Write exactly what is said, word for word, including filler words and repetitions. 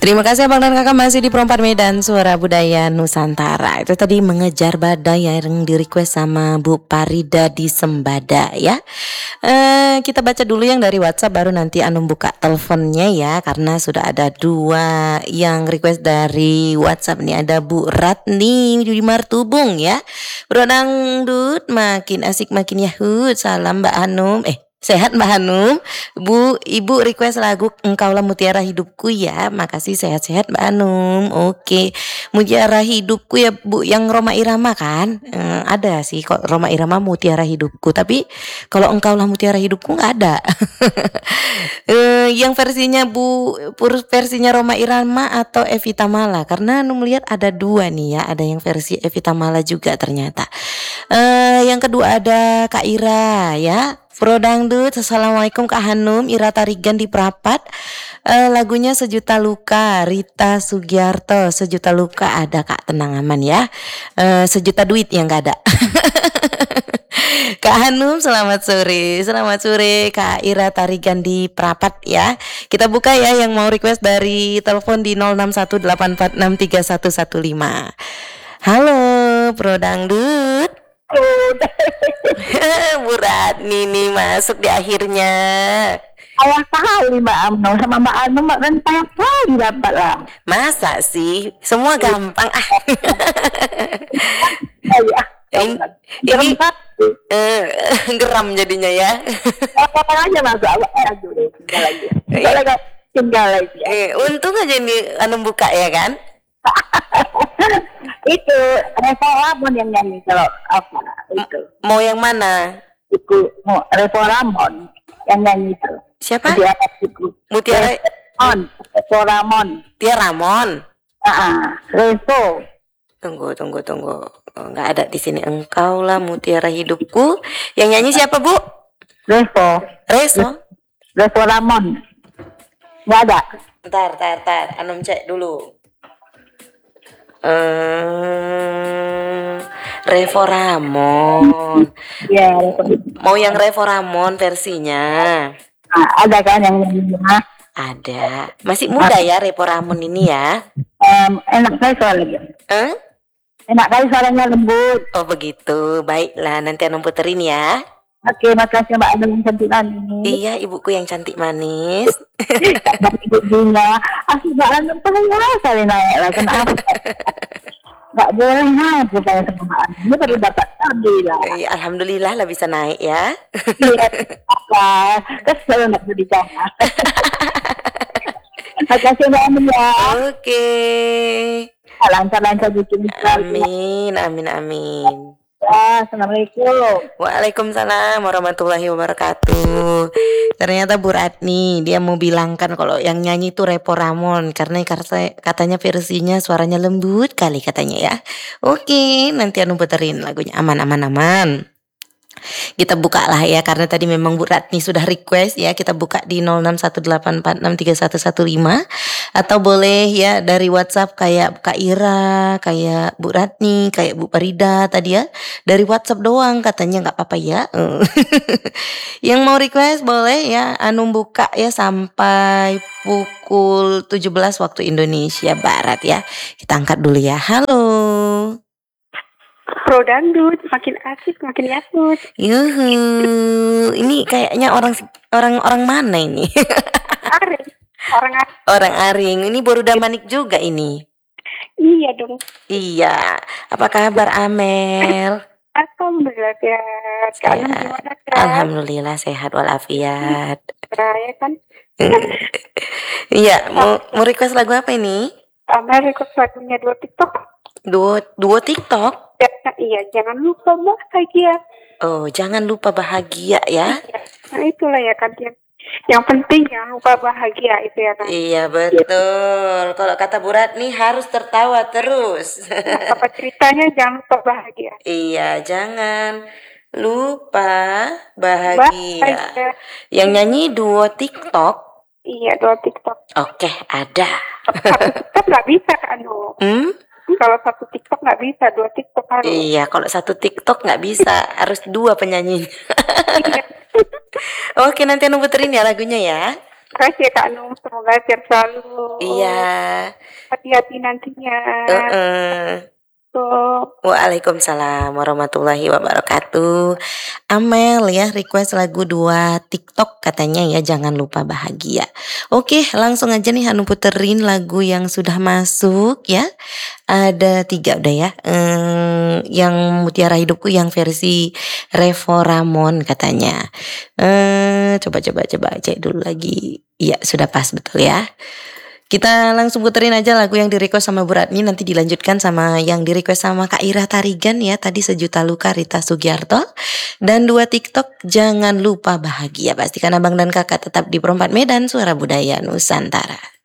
Terima kasih Abang dan Kakak masih di Perempat Medan Suara Budaya Nusantara. Itu tadi Mengejar Badai yang di request sama Bu Parida di Sembada ya. Eh, kita baca dulu yang dari WhatsApp baru nanti Anum buka teleponnya ya, karena sudah ada dua yang request dari WhatsApp nih. Ada Bu Ratni di Martubung ya. Bro Dangdut makin asik makin yahut. Salam Mbak Hanum. Eh Sehat Mbak Hanum. Bu, Ibu request lagu Engkaulah Mutiara Hidupku ya. Makasih, sehat-sehat Mbak Hanum. Oke. Mutiara Hidupku ya Bu, yang Roma Irama kan? Eh, ada sih kok Roma Irama Mutiara Hidupku, tapi kalau Engkaulah Mutiara Hidupku nggak ada. eh, yang versinya Bu, pur- versinya Roma Irama atau Evita Mala? Karena Hanum lihat ada dua nih ya. Ada yang versi Evita Mala juga ternyata. Eh, yang kedua ada Kak Ira ya. Bro Dangdut, assalamualaikum Kak Hanum, Ira Tarigan di Prapat. Eh, lagunya Sejuta Luka, Rita Sugiarto. Sejuta Luka ada Kak, tenang aman ya. Eh, sejuta duit yang gak ada. Kak Hanum, selamat sore. Selamat sore Kak Ira Tarigan di Prapat ya. Kita buka ya yang mau request dari telepon di nol enam satu delapan empat enam tiga satu satu lima. Halo Bro Dangdut. Bu Ratni nih masuk di akhirnya. Ayah kali Mbak Amno sama Mbak Amno kan banyak kali dapat lah. Masa sih? Semua gampang ah. Iya. ini ini eh, geram jadinya ya. Apa aja masuk awak aja deh. Tinggal lagi. Tinggal lagi. Tinggal lagi. Eh, untung aja ini anu buka ya kan? Itu Revo Ramon yang nyanyi kalau apa itu. Mau yang mana? Itu mau Revo Ramon yang nyanyi itu. Siapa? Di atas itu. Mutiara Ramon. Revo Ramon. Tia Ramon. Ah, Revo. Tunggu, tunggu, tunggu. Oh, nggak ada di sini. Engkaulah Mutiara Hidupku. Yang nyanyi siapa Bu? Revo. Reso. Revo Ramon. Nggak ada. Ntar, ntar, ntar. Anum cek dulu. Eh, Revo Ramon. Ya, Mau yang Revo Ramon versinya? nah, ada kan yang nyanyinya? Ada. Masih muda ya Revo Ramon ini ya? Um, enak kali suaranya. Eh? Enak kali suaranya lembut. Oh begitu. Baiklah, nanti Anum puterin ya. Oke, makasih Mbak Anum yang cantik manis. Iya, ibuku yang cantik manis. Dan ibunya, asli Mbak Anum payah kali naik lah. Kenapa? Gak boleh naik supaya sama Mbak Anum. Ini baru dapat alhamdulillah. Eh, Alhamdulillah lah bisa naik ya. Iya, apa? Kesel nak berbicara. Makasih Mbak Anum ya. Oke. Lancar-lancar bikin. Amin, amin, amin. Ya, assalamualaikum. Waalaikumsalam warahmatullahi wabarakatuh. Ternyata Bu Ratni dia mau bilangkan kalau yang nyanyi itu Revo Ramon karena kata- katanya versinya suaranya lembut kali katanya ya. Oke, nanti Anu puterin lagunya aman aman aman. Kita buka lah ya karena tadi memang Bu Ratni sudah request ya, kita buka di nol enam satu delapan empat enam tiga satu satu lima atau boleh ya dari WhatsApp kayak Kak Ira, kayak Bu Ratni, kayak Bu Parida tadi ya. Dari WhatsApp doang katanya nggak apa-apa ya. Yang mau request boleh ya Anu buka ya sampai pukul tujuh belas waktu Indonesia Barat ya. Kita angkat dulu ya. Halo. Pro Dangdut, makin asik, makin yasut. Yuhu, ini kayaknya orang orang orang mana ini? Aring, orang asik. Orang Aring. Ini Boruda Manik juga ini. Iya dong. Iya. Apa kabar Amel? Alhamdulillah ya. Kalian Sehat. gimana kan? Alhamdulillah sehat walafiat. Ya kan? Iya, mau mau request lagu apa ini? Amel ikut lagunya dua TikTok. Duo duo TikTok. Ya, iya, jangan lupa bahagia. Oh, jangan lupa bahagia ya. Nah itulah ya kan yang yang penting jangan lupa bahagia itu ya kan. Iya betul. Kalau kata Bu Ratni harus tertawa terus. Nah, apa ceritanya jangan lupa bahagia. Iya, jangan lupa bahagia. Bahagia. Yang nyanyi duo TikTok. Iya, dua TikTok. Oke, ada. Satu TikTok nggak bisa kan lo? Hmm? Kalau satu TikTok nggak bisa, dua TikTok harus. Iya, kalau satu TikTok nggak bisa, harus dua penyanyi. Iya. Oke, nanti Anu puterin ya lagunya ya. Makasih ya Kak Nung, semoga sehat selalu. Iya. Hati-hati nantinya. Heeh. Tuh. Waalaikumsalam warahmatullahi wabarakatuh. Amel ya request lagu dua TikTok katanya ya, jangan lupa bahagia. Oke, langsung aja nih Hanum puterin lagu yang sudah masuk ya. Ada tiga udah ya. Ehm, yang Mutiara Hidupku yang versi Revo Ramon katanya. Eh, coba coba coba cek dulu lagi. Iya, sudah pas betul ya. Kita langsung puterin aja lagu yang di request sama Bu Ratmi, nanti dilanjutkan sama yang di request sama Kak Ira Tarigan ya. Tadi Sejuta Luka Rita Sugiarto. Dan dua TikTok jangan lupa bahagia. Pastikan abang dan kakak tetap di Perempat Medan, Suara Budaya Nusantara.